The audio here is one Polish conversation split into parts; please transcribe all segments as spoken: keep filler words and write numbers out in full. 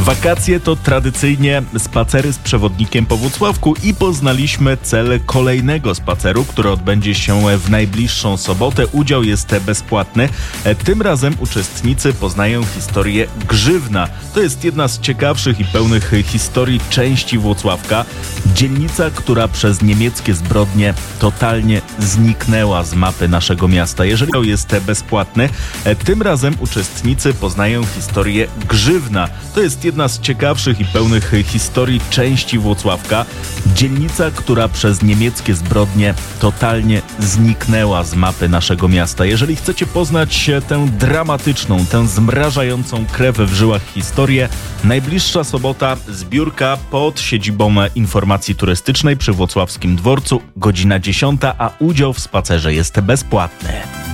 Wakacje to tradycyjnie spacery z przewodnikiem po Włocławku i poznaliśmy cel kolejnego spaceru, który odbędzie się w najbliższą sobotę. Udział jest bezpłatny. Tym razem uczestnicy poznają historię Grzywna. To jest jedna z ciekawszych i pełnych historii części Włocławka. Dzielnica, która przez niemieckie zbrodnie totalnie zniknęła z mapy naszego miasta. Jeżeli jest bezpłatny, tym razem uczestnicy poznają historię Grzywna. To jest jedna z ciekawszych i pełnych historii części Włocławka. Dzielnica, która przez niemieckie zbrodnie totalnie zniknęła z mapy naszego miasta. Jeżeli chcecie poznać tę dramatyczną, tę zmrażającą krew w żyłach historię, najbliższa sobota zbiórka pod siedzibą informacji turystycznej przy Włocławskim Dworcu, godzina dziesiąta, a udział w spacerze jest bezpłatny.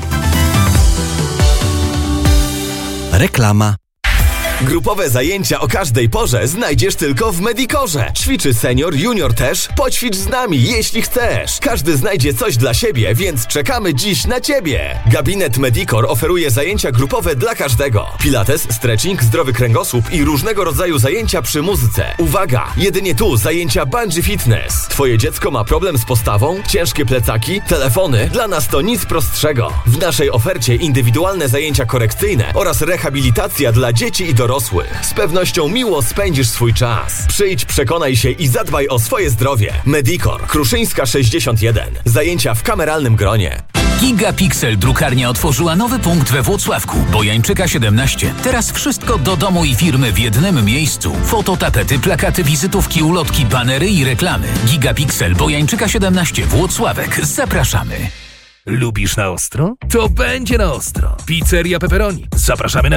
Reklama. Grupowe zajęcia o każdej porze znajdziesz tylko w Medicorze. Ćwiczy senior, junior też. Poćwicz z nami, jeśli chcesz. Każdy znajdzie coś dla siebie, więc czekamy dziś na Ciebie. Gabinet Medicor oferuje zajęcia grupowe dla każdego. Pilates, stretching, zdrowy kręgosłup i różnego rodzaju zajęcia przy muzyce. Uwaga! Jedynie tu zajęcia bungee fitness. Twoje dziecko ma problem z postawą? Ciężkie plecaki? Telefony? Dla nas to nic prostszego. W naszej ofercie indywidualne zajęcia korekcyjne oraz rehabilitacja dla dzieci i dorosłych. Z pewnością miło spędzisz swój czas. Przyjdź, przekonaj się i zadbaj o swoje zdrowie. Medicor, Kruszyńska sześćdziesiąt jeden. Zajęcia w kameralnym gronie. Gigapixel drukarnia otworzyła nowy punkt we Włocławku. Bojańczyka siedemnaście. Teraz wszystko do domu i firmy w jednym miejscu. Fototapety, plakaty, wizytówki, ulotki, banery i reklamy. Gigapixel, Bojańczyka siedemnaście, Włocławek. Zapraszamy. Lubisz na ostro? To będzie na ostro. Pizzeria Pepperoni. Zapraszamy na